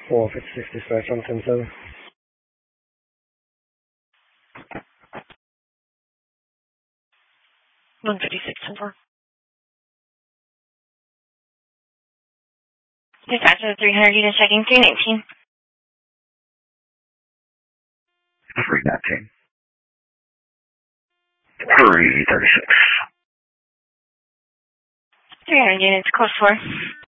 Or if it's 65 from 10-7. One 56-4. Dispatcher 300 units checking 319. 319. 336. 300 units, close 4.